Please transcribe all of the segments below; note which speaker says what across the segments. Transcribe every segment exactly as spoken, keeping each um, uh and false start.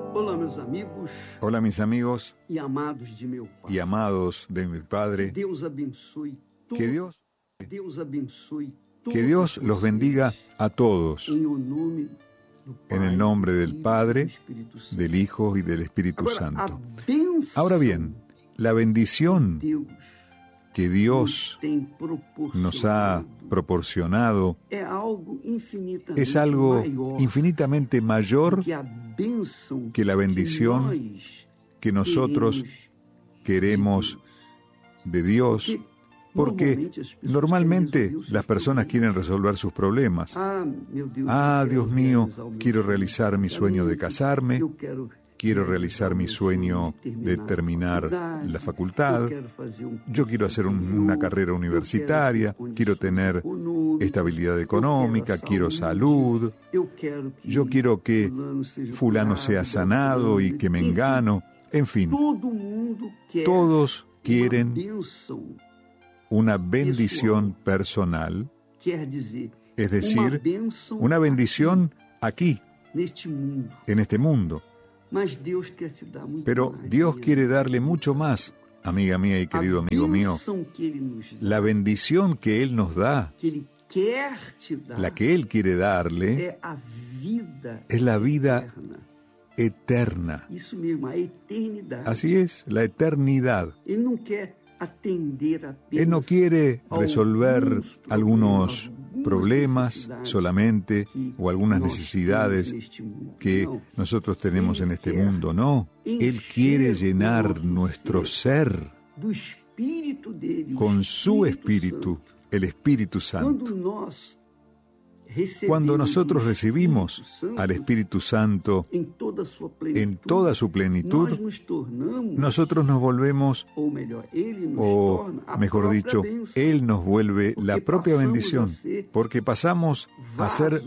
Speaker 1: Olá, meus amigos.
Speaker 2: Hola mis amigos
Speaker 1: e amados de meu Pai.
Speaker 2: y amados de mi Padre.
Speaker 1: Deus abençoe
Speaker 2: Que Dios,
Speaker 1: Deus abençoe
Speaker 2: que Dios los bendiga a todos
Speaker 1: em o nome do Pai,
Speaker 2: en el nombre del
Speaker 1: do
Speaker 2: Padre,
Speaker 1: Espírito Santo.
Speaker 2: del Hijo y del Espíritu
Speaker 1: Agora,
Speaker 2: Santo.
Speaker 1: a bênção
Speaker 2: Ahora bien, la bendición
Speaker 1: de Deus
Speaker 2: que Dios
Speaker 1: tem proporcionado
Speaker 2: nos ha proporcionado
Speaker 1: é algo infinitamente
Speaker 2: es algo
Speaker 1: maior
Speaker 2: infinitamente mayor
Speaker 1: que a bênção
Speaker 2: que la bendición
Speaker 1: que nós
Speaker 2: que nosotros
Speaker 1: queremos
Speaker 2: queremos de Dios, porque
Speaker 1: normalmente as pessoas
Speaker 2: normalmente
Speaker 1: querem resolver os
Speaker 2: las
Speaker 1: seus
Speaker 2: personas
Speaker 1: problemas.
Speaker 2: quieren resolver sus problemas.
Speaker 1: Ah, meu Deus,
Speaker 2: Ah,
Speaker 1: eu quero
Speaker 2: Dios mío,
Speaker 1: realizar o meu
Speaker 2: quiero
Speaker 1: sonho
Speaker 2: realizar mi
Speaker 1: de
Speaker 2: sueño de
Speaker 1: casamento,
Speaker 2: casarme,
Speaker 1: eu quero
Speaker 2: quiero
Speaker 1: realizar
Speaker 2: realizar
Speaker 1: o
Speaker 2: mi
Speaker 1: meu
Speaker 2: sueño
Speaker 1: sonho
Speaker 2: de terminar
Speaker 1: faculdade,
Speaker 2: la facultad,
Speaker 1: eu quero fazer um
Speaker 2: yo quiero hacer un-
Speaker 1: curso
Speaker 2: una
Speaker 1: superior,
Speaker 2: carrera
Speaker 1: eu
Speaker 2: universitaria,
Speaker 1: quero
Speaker 2: quiero tener
Speaker 1: econômicas,
Speaker 2: estabilidad
Speaker 1: eu
Speaker 2: económica,
Speaker 1: quero
Speaker 2: quiero salud,
Speaker 1: eu quero que
Speaker 2: yo quiero que
Speaker 1: fulano, seja
Speaker 2: fulano
Speaker 1: curado,
Speaker 2: sea sanado y que me
Speaker 1: enfim,
Speaker 2: engano, en fin,
Speaker 1: todo mundo quer
Speaker 2: todos
Speaker 1: uma
Speaker 2: quieren
Speaker 1: bênção,
Speaker 2: una bendición personal,
Speaker 1: quer dizer,
Speaker 2: es
Speaker 1: uma
Speaker 2: decir,
Speaker 1: bênção
Speaker 2: una bendición aquí,
Speaker 1: neste mundo.
Speaker 2: en este mundo.
Speaker 1: Mas Deus quer te dar muito
Speaker 2: Pero
Speaker 1: mais,
Speaker 2: Dios
Speaker 1: querido.
Speaker 2: quiere darle mucho más, amiga mía y querido
Speaker 1: A
Speaker 2: amigo mío.
Speaker 1: bênção que Ele nos dá,
Speaker 2: La bendición que Él nos da,
Speaker 1: que Ele quer te dar,
Speaker 2: la que Él quiere darle,
Speaker 1: é a vida
Speaker 2: es la vida
Speaker 1: eterna.
Speaker 2: eterna.
Speaker 1: Isso mesmo, a eternidade.
Speaker 2: Así es, la eternidad.
Speaker 1: Ele não quer atender apenas
Speaker 2: Él no quiere resolver
Speaker 1: algunos
Speaker 2: algunos problemas solamente o algunas necesidades que nosotros tenemos en este mundo, no. Él quiere llenar nuestro ser
Speaker 1: do Espírito dele, o
Speaker 2: con su
Speaker 1: Espírito
Speaker 2: Espíritu, el Espíritu
Speaker 1: Santo. Quando
Speaker 2: Santo.
Speaker 1: nós recebemos
Speaker 2: Cuando nosotros
Speaker 1: o
Speaker 2: recibimos
Speaker 1: Espírito Santo
Speaker 2: al Espíritu Santo
Speaker 1: em toda a sua plenitude,
Speaker 2: en toda su
Speaker 1: nós
Speaker 2: plenitud,
Speaker 1: nos tornamos,
Speaker 2: nosotros nos volvemos,
Speaker 1: ou melhor, ele nos
Speaker 2: o
Speaker 1: torna a
Speaker 2: mejor
Speaker 1: própria
Speaker 2: dicho,
Speaker 1: bênção.
Speaker 2: Él nos vuelve la
Speaker 1: Porque
Speaker 2: propia
Speaker 1: pasamos
Speaker 2: bendición,
Speaker 1: a ser
Speaker 2: porque pasamos a ser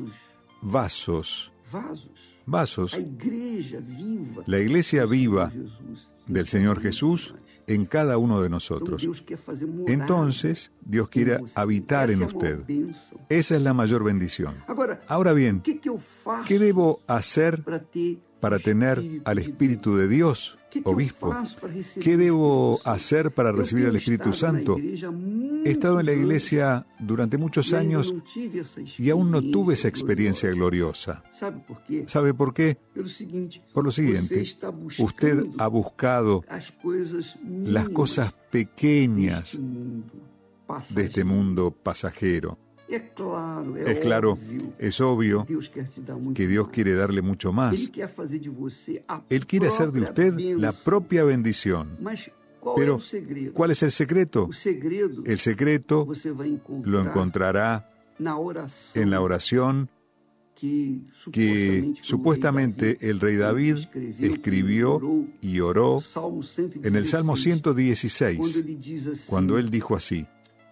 Speaker 1: vasos,
Speaker 2: vasos,
Speaker 1: vasos.
Speaker 2: vasos
Speaker 1: A igreja viva,
Speaker 2: La iglesia
Speaker 1: do Senhor
Speaker 2: viva
Speaker 1: Jesus, em
Speaker 2: del
Speaker 1: cada
Speaker 2: Señor
Speaker 1: um de
Speaker 2: Jesús
Speaker 1: nós.
Speaker 2: en cada uno de
Speaker 1: Então
Speaker 2: nosotros.
Speaker 1: Deus quer fazer morada
Speaker 2: Entonces, Dios
Speaker 1: em
Speaker 2: quiere
Speaker 1: você.
Speaker 2: habitar
Speaker 1: Essa
Speaker 2: en
Speaker 1: é a maior
Speaker 2: usted.
Speaker 1: bênção.
Speaker 2: Esa es la mayor bendición.
Speaker 1: Agora,
Speaker 2: Ahora
Speaker 1: o
Speaker 2: bien,
Speaker 1: que, que eu faço
Speaker 2: ¿qué debo hacer
Speaker 1: para ter
Speaker 2: para
Speaker 1: o
Speaker 2: tener
Speaker 1: Espírito
Speaker 2: al
Speaker 1: de
Speaker 2: Espíritu de Dios,
Speaker 1: Deus? O que, que
Speaker 2: obispo?
Speaker 1: eu faço para receber
Speaker 2: ¿Qué
Speaker 1: o
Speaker 2: debo
Speaker 1: Espírito Santo?
Speaker 2: hacer para
Speaker 1: Eu
Speaker 2: recibir al
Speaker 1: tenho
Speaker 2: Espíritu
Speaker 1: estado na
Speaker 2: Santo?
Speaker 1: igreja há
Speaker 2: He estado en la
Speaker 1: muitos anos
Speaker 2: iglesia durante muchos
Speaker 1: e ainda
Speaker 2: años
Speaker 1: não tive essa
Speaker 2: y aún no tuve esa
Speaker 1: experiência
Speaker 2: experiencia
Speaker 1: gloriosa.
Speaker 2: gloriosa.
Speaker 1: Sabe por qué?
Speaker 2: ¿Sabe por qué?
Speaker 1: Pelo seguinte,
Speaker 2: Por lo
Speaker 1: você
Speaker 2: siguiente,
Speaker 1: está buscando
Speaker 2: usted ha buscado
Speaker 1: as coisas
Speaker 2: las
Speaker 1: mínimas
Speaker 2: cosas pequeñas
Speaker 1: deste mundo
Speaker 2: de este
Speaker 1: passageiro.
Speaker 2: mundo pasajero.
Speaker 1: É claro, é
Speaker 2: Es claro,
Speaker 1: óbvio
Speaker 2: es obvio
Speaker 1: que Deus quer te dar muito
Speaker 2: que Dios
Speaker 1: mais.
Speaker 2: quiere darle mucho más.
Speaker 1: Ele quer fazer de você a
Speaker 2: Él quiere hacer de
Speaker 1: própria
Speaker 2: usted
Speaker 1: bênção.
Speaker 2: la propia bendición.
Speaker 1: Mas qual é
Speaker 2: Pero,
Speaker 1: o segredo?
Speaker 2: ¿cuál es el secreto?
Speaker 1: O segredo
Speaker 2: El secreto
Speaker 1: você vai encontrar
Speaker 2: lo encontrará
Speaker 1: na oração
Speaker 2: en la oración
Speaker 1: que
Speaker 2: que supuestamente el rey David escribió y oró en el Salmo ciento dieciséis, cuando él dijo así: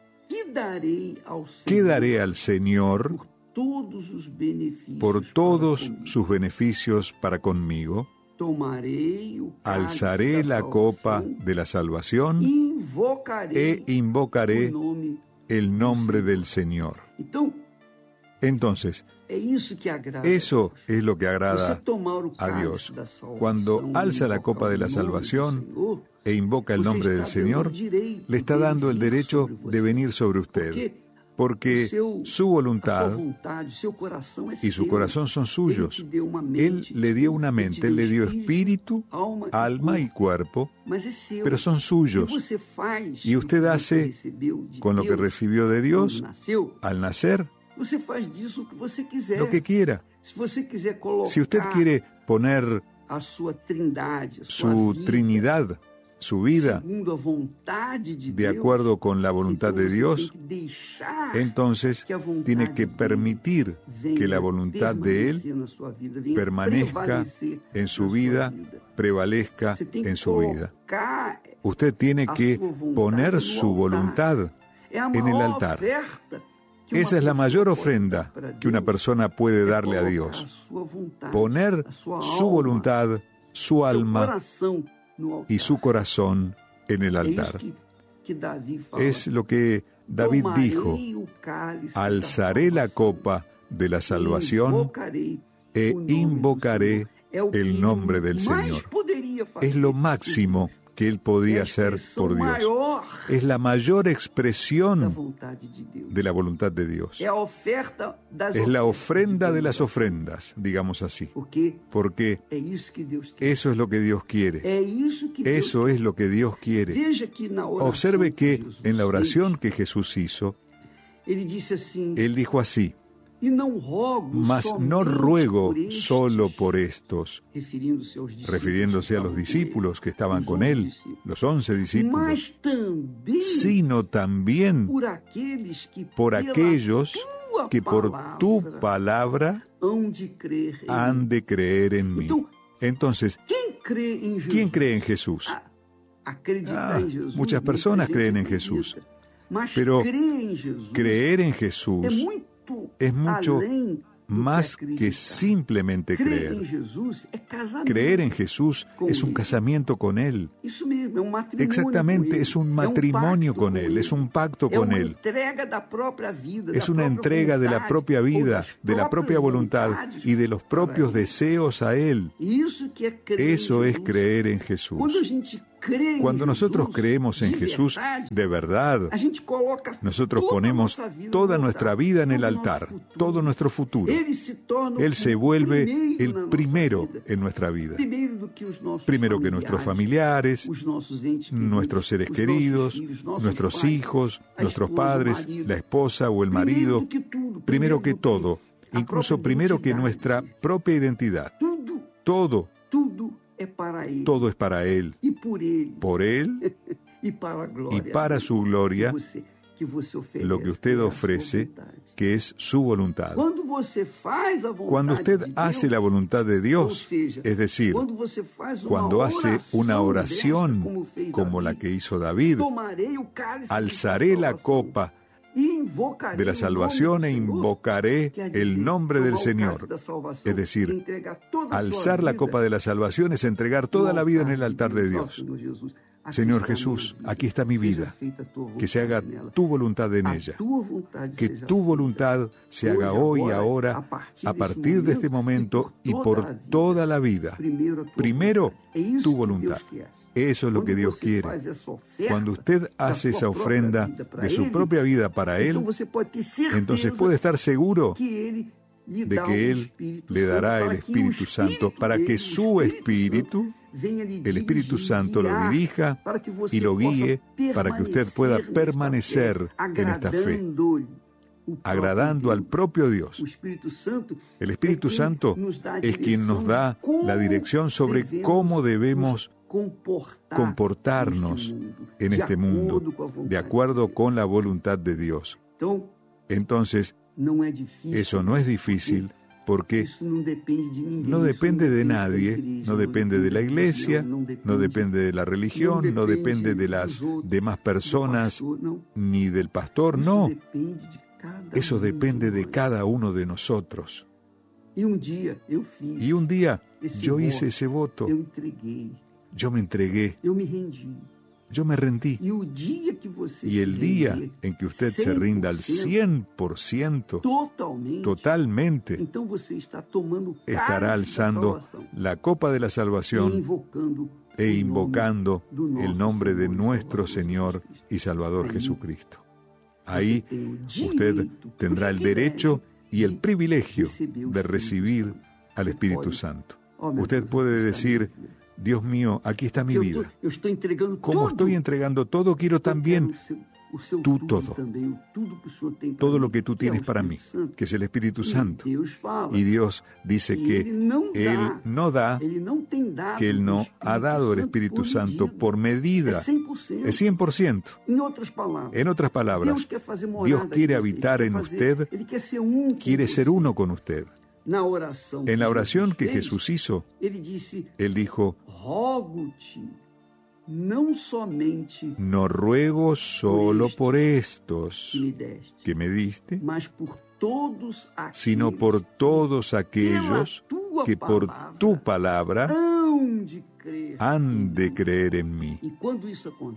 Speaker 2: ¿qué daré al Señor por todos sus beneficios para conmigo? Alzaré la copa de la salvación e invocaré el nombre del Señor. Entonces, eso es lo que agrada a Dios. Cuando alza la copa de la salvación e invoca el nombre del Señor, le está dando el derecho de venir sobre usted, porque su voluntad y su corazón son suyos. Él le dio una mente, Él le dio espíritu, alma y cuerpo, pero son suyos. Y usted hace con lo que recibió de Dios al nacer lo que quiera. Si usted quiere poner su Trinidad, su vida, de acuerdo con la voluntad de Dios, entonces tiene que permitir que la voluntad de Él permanezca en su vida, prevalezca en su vida. Usted tiene que poner su voluntad en el altar. Esa es la mayor ofrenda que una persona puede darle a Dios. Poner su voluntad, su alma y su corazón en el altar. Es lo que David dijo: alzaré la copa de la salvación e invocaré el nombre del Señor. Es lo máximo que Él podía hacer por Dios. Es la mayor expresión de la voluntad de Dios. Es la ofrenda de las ofrendas, digamos así. Porque eso es lo que Dios quiere. Eso es lo que Dios quiere. Observe que en la oración que Jesús hizo, Él dijo así: mas no ruego solo por estos, refiriéndose a los discípulos que estaban con Él, los once discípulos, sino también por aquellos que por tu palabra han de creer en mí. Entonces, ¿quién cree en Jesús? Ah, muchas personas creen en Jesús, pero creer en Jesús es mucho más que simplemente creer. Creer en Jesús es un casamiento con Él. Exactamente, es un matrimonio con Él, es un pacto con Él. Es una entrega de la propia vida, de la propia voluntad y de los propios deseos a Él. Eso es creer en Jesús. Cuando nosotros creemos en Jesús de verdad, nosotros ponemos toda nuestra vida en el altar, todo nuestro futuro. Él se vuelve el primero en nuestra vida. Primero que nuestros familiares, nuestros seres queridos, nuestros hijos, nuestros padres, la esposa o el marido. Primero que todo, incluso primero que nuestra propia identidad. Todo. Todo es para Él, por Él y para su gloria, lo que usted ofrece, que es su voluntad. Cuando usted hace la voluntad de Dios, es decir, cuando hace una oración como la que hizo David, alzaré la copa de la salvación e invocaré el nombre del Señor. Es decir, alzar la copa de la salvación es entregar toda la vida en el altar de Dios. Señor Jesús, aquí está mi vida, que se haga tu voluntad en ella, que tu voluntad se haga hoy y ahora, a partir de este momento y por toda la vida. Primero, tu voluntad. Eso es lo que Dios quiere. Cuando usted hace esa ofrenda de su propia vida para Él, entonces puede estar seguro de que Él le dará el Espíritu Santo para que su Espíritu, el Espíritu Santo, lo dirija y lo guíe para que usted pueda permanecer en esta fe, agradando al propio Dios. El Espíritu Santo es quien nos da la dirección sobre cómo debemos comportarnos en este mundo, de acuerdo con la voluntad de Dios. Entonces, eso no es difícil, porque no depende de nadie, no depende de la iglesia, no depende de la religión, no depende de las demás personas, ni del pastor, no. Eso depende de cada uno de nosotros. Y un día yo hice ese voto. Yo me entregué, yo me rendí. Y el día en que usted se rinda al cien por ciento, totalmente, estará alzando la copa de la salvación e invocando el nombre de nuestro Señor y Salvador Jesucristo. Ahí usted tendrá el derecho y el privilegio de recibir al Espíritu Santo. Usted puede decir: Dios mío, aquí está mi vida. Como estoy entregando todo, quiero también tú todo. Todo lo que tú tienes para mí, que es el Espíritu Santo. Y Dios dice que Él no da, que Él no ha dado el Espíritu Santo por medida. Es cien por ciento. En otras palabras, Dios quiere habitar en usted, quiere ser uno con usted. En la oración que Jesús hizo, Él dijo: no ruego solo por estos que me diste, sino por todos aquellos que por tu palabra han de creer en mí.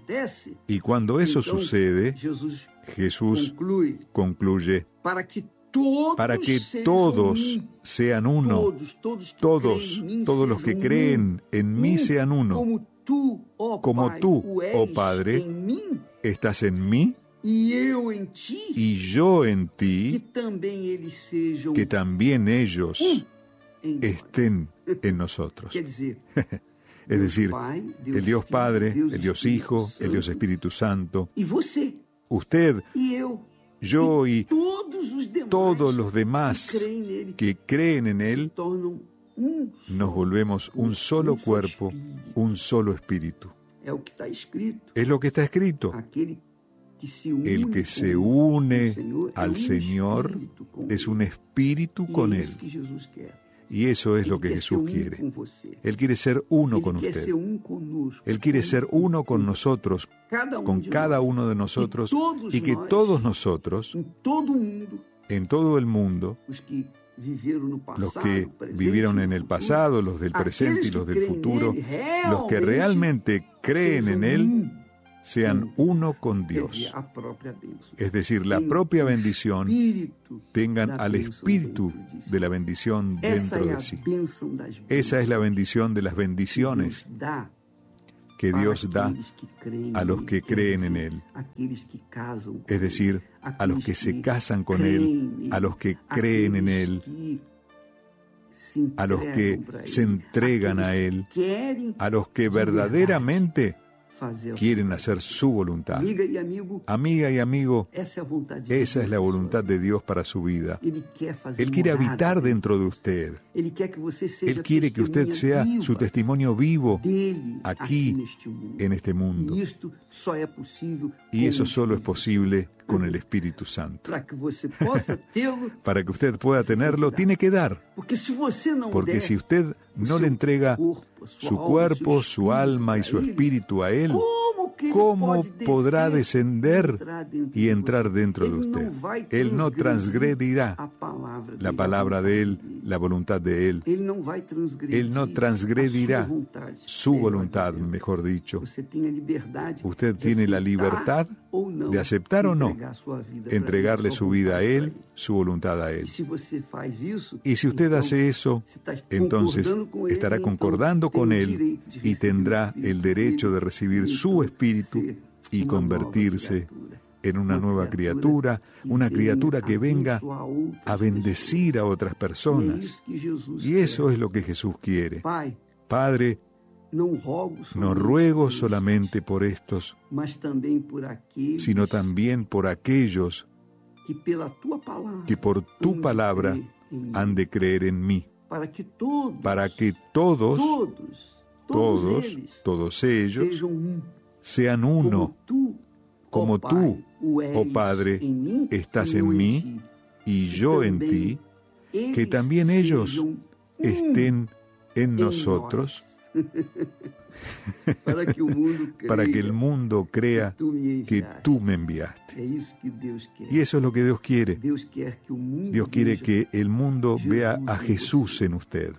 Speaker 2: Y cuando eso sucede, Jesús concluye: para que todos sean uno, todos, todos los que creen en mí sean uno, como tú, oh Padre, estás en mí y yo en ti, que también ellos estén en nosotros. Es decir, el Dios Padre, el Dios Hijo, el Dios Espíritu Santo, usted, yo y todos los demás que creen en Él, nos volvemos un solo cuerpo, un solo espíritu. Es lo que está escrito. El que se une al Señor es un espíritu con Él. Y eso es lo que Jesús quiere. Él quiere ser uno con usted. Él quiere ser uno con nosotros, con cada uno de nosotros, y que todos nosotros, en todo el mundo, los que vivieron en el pasado, los del presente y los del futuro, los que realmente creen en Él, sean uno con Dios. Es decir, la propia bendición, tengan al Espíritu de la bendición dentro de sí. Esa es la bendición de las bendiciones que Dios da a los que creen en Él. Es decir, a los que se casan con Él, a los que creen en Él, a los que se entregan a Él, a los que verdaderamente quieren hacer su voluntad. Amiga y amigo, esa es la voluntad de Dios para su vida. Él quiere habitar dentro de usted. Él quiere que usted sea su testimonio vivo aquí, en este mundo. Y eso solo es posible con el Espíritu Santo. Para que usted pueda tenerlo, tiene que dar. Porque si usted no le entrega su cuerpo, su alma y su espíritu a Él, ¿cómo podrá descender y entrar dentro de usted? Él no transgredirá la palabra de Él, la voluntad de Él. Él no transgredirá su voluntad, mejor dicho. Usted tiene la libertad de aceptar o no entregarle su vida a Él, su voluntad a Él. Y si usted hace eso, entonces estará concordando con Él y tendrá el derecho de recibir su espíritu y convertirse en una nueva criatura, una criatura que venga a bendecir a otras personas. Y eso es lo que Jesús quiere. Padre, no ruego solamente por estos, sino también por aquellos que por tu palabra han de creer en mí, para que todos, todos, todos ellos sean uno, como tú, oh Padre, estás en mí y yo en ti, que también ellos estén en nosotros,
Speaker 1: para que, o mundo creia,
Speaker 2: para que el mundo crea
Speaker 1: que tú me
Speaker 2: que tú me enviaste.
Speaker 1: É isso que Deus quer.
Speaker 2: Y eso es lo que Dios quiere.
Speaker 1: Deus quer que o mundo
Speaker 2: Dios quiere
Speaker 1: veja
Speaker 2: que el mundo
Speaker 1: Jesús
Speaker 2: vea a
Speaker 1: en
Speaker 2: Jesús
Speaker 1: você.
Speaker 2: en usted.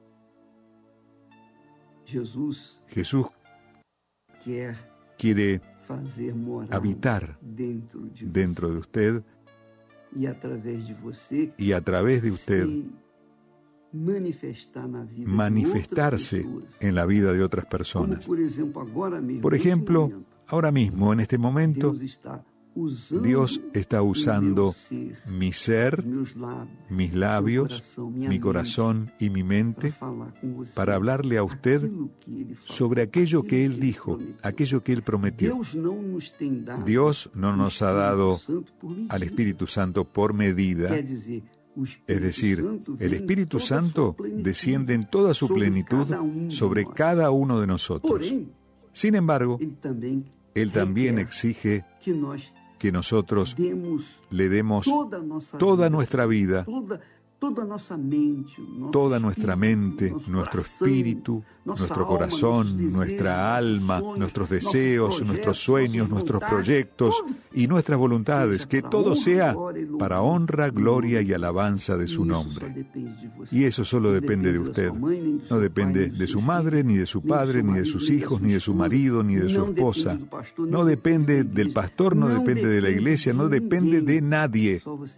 Speaker 1: Jesus
Speaker 2: Jesús
Speaker 1: quer
Speaker 2: quiere
Speaker 1: fazer morar
Speaker 2: habitar
Speaker 1: dentro de você.
Speaker 2: dentro de usted
Speaker 1: E através de você
Speaker 2: y a través de usted
Speaker 1: se manifestar na vida
Speaker 2: manifestarse
Speaker 1: de outras pessoas.
Speaker 2: en la vida de otras
Speaker 1: Como,
Speaker 2: personas.
Speaker 1: por exemplo, agora mesmo,
Speaker 2: Por
Speaker 1: nesse
Speaker 2: ejemplo,
Speaker 1: momento,
Speaker 2: ahora mismo, en este momento,
Speaker 1: Deus está usando
Speaker 2: Dios está
Speaker 1: o
Speaker 2: usando
Speaker 1: meu ser,
Speaker 2: mi ser,
Speaker 1: os meus lábios,
Speaker 2: mis
Speaker 1: meu
Speaker 2: labios,
Speaker 1: coração, minha
Speaker 2: mi
Speaker 1: mente,
Speaker 2: corazón y mi
Speaker 1: para
Speaker 2: mente
Speaker 1: falar com você
Speaker 2: para hablarle a usted
Speaker 1: aquilo que ele falou,
Speaker 2: sobre aquello que
Speaker 1: aquilo
Speaker 2: Él dijo,
Speaker 1: prometeu.
Speaker 2: aquello que Él prometió.
Speaker 1: Deus não nos tem dado
Speaker 2: Dios no
Speaker 1: o
Speaker 2: nos ha
Speaker 1: Espírito
Speaker 2: dado
Speaker 1: Santo por medida.
Speaker 2: al Espíritu Santo por medida.
Speaker 1: Quer dizer, o Espírito
Speaker 2: Es decir,
Speaker 1: Santo vem
Speaker 2: el
Speaker 1: em
Speaker 2: Espíritu
Speaker 1: toda a sua
Speaker 2: Santo
Speaker 1: plenitude
Speaker 2: desciende en toda su
Speaker 1: sobre
Speaker 2: plenitud
Speaker 1: cada um de
Speaker 2: sobre
Speaker 1: nós.
Speaker 2: cada uno de nosotros.
Speaker 1: Porém,
Speaker 2: Sin embargo,
Speaker 1: ele também
Speaker 2: Él también
Speaker 1: requer
Speaker 2: exige
Speaker 1: que nós
Speaker 2: que nosotros
Speaker 1: demos
Speaker 2: le demos
Speaker 1: toda a nossa
Speaker 2: toda
Speaker 1: vida,
Speaker 2: nuestra vida,
Speaker 1: toda, toda a nossa mente, o nosso
Speaker 2: toda nuestra
Speaker 1: espírito,
Speaker 2: mente,
Speaker 1: nosso
Speaker 2: nuestro
Speaker 1: coração,
Speaker 2: espíritu,
Speaker 1: nossa
Speaker 2: nuestro
Speaker 1: alma,
Speaker 2: corazón,
Speaker 1: nossos desejos,
Speaker 2: nuestra
Speaker 1: nossos
Speaker 2: alma,
Speaker 1: sonhos,
Speaker 2: nuestros
Speaker 1: nossos
Speaker 2: deseos,
Speaker 1: projetos,
Speaker 2: nuestros sueños,
Speaker 1: nossas
Speaker 2: nuestros
Speaker 1: vontades,
Speaker 2: proyectos
Speaker 1: todo
Speaker 2: y nuestras voluntades,
Speaker 1: seja
Speaker 2: que
Speaker 1: para
Speaker 2: todo
Speaker 1: honra,
Speaker 2: sea
Speaker 1: glória e louvor
Speaker 2: para
Speaker 1: do
Speaker 2: honra,
Speaker 1: nome
Speaker 2: gloria
Speaker 1: de
Speaker 2: y alabanza de
Speaker 1: Deus.
Speaker 2: su
Speaker 1: E isso
Speaker 2: nombre.
Speaker 1: só depende de você.
Speaker 2: Y eso solo
Speaker 1: Não
Speaker 2: depende de
Speaker 1: da
Speaker 2: usted.
Speaker 1: sua mãe, nem do
Speaker 2: No
Speaker 1: seu
Speaker 2: depende
Speaker 1: pai, nem
Speaker 2: de
Speaker 1: dos
Speaker 2: su
Speaker 1: seus
Speaker 2: madre,
Speaker 1: filhos,
Speaker 2: ni de su
Speaker 1: nem do
Speaker 2: padre,
Speaker 1: seu
Speaker 2: ni de
Speaker 1: marido,
Speaker 2: sus
Speaker 1: nem da
Speaker 2: hijos,
Speaker 1: sua
Speaker 2: ni de su
Speaker 1: esposa.
Speaker 2: marido, ni de su
Speaker 1: Não
Speaker 2: esposa.
Speaker 1: depende do pastor,
Speaker 2: No
Speaker 1: não
Speaker 2: depende
Speaker 1: depende da
Speaker 2: del
Speaker 1: igreja.
Speaker 2: pastor, no
Speaker 1: Não
Speaker 2: depende de la iglesia, no
Speaker 1: de
Speaker 2: depende
Speaker 1: ninguém.
Speaker 2: de nadie.
Speaker 1: Só você.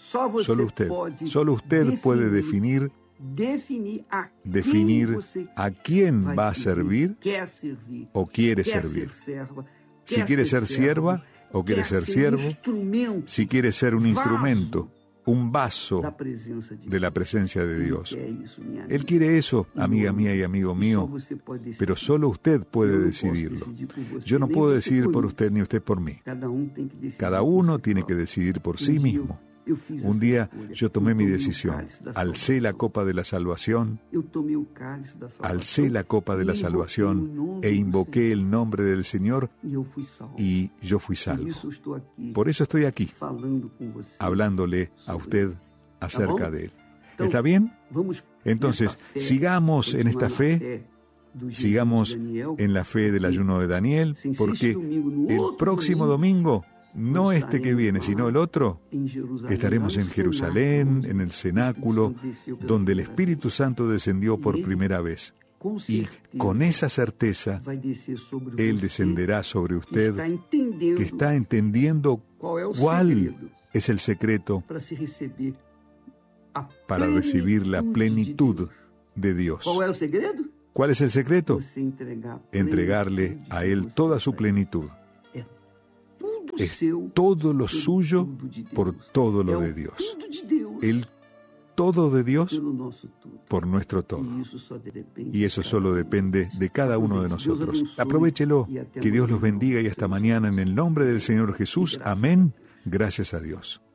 Speaker 2: Solo usted. Solo usted puede definir, definir a quién va a servir o quiere servir. Si quiere ser sierva o quiere ser siervo, si quiere ser un instrumento, un vaso de la presencia de Dios. Él quiere eso, amiga mía y amigo mío, pero solo usted puede decidirlo. Yo no puedo decidir por usted ni usted por mí. Cada uno tiene que decidir por sí mismo. Un día yo tomé mi decisión, alcé la copa de la salvación, alcé la copa de la salvación e invoqué el nombre del Señor y yo fui salvo. Por eso estoy aquí, hablándole a usted acerca de Él. ¿Está bien? Entonces, sigamos en esta fe, sigamos en la fe del ayuno de Daniel, porque el próximo domingo, no este que viene, sino el otro, estaremos en Jerusalén, en el cenáculo, donde el Espíritu Santo descendió por primera vez. Y con esa certeza, Él descenderá sobre usted, que está entendiendo cuál es el secreto para recibir la plenitud de Dios. ¿Cuál es el secreto? Entregarle a Él toda su plenitud. Es todo lo suyo por todo lo de Dios. El todo de Dios por nuestro todo. Y eso solo depende de cada uno de nosotros. Aprovechelo. Que Dios los bendiga y hasta mañana en el nombre del Señor Jesús. Amén. Gracias a Dios.